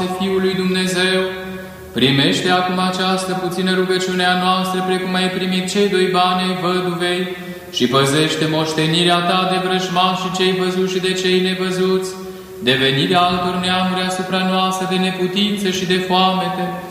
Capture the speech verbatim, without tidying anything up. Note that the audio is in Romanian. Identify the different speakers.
Speaker 1: Fiul lui Dumnezeu, primește acum această puțină rugăciune a noastră, precum ai primit cei doi bani ai văduvei, și păzește moștenirea ta de vrăjmași și cei văzuți și de cei nevăzuți, de venirea altor neamuri asupra noastră, de neputință și de foamete,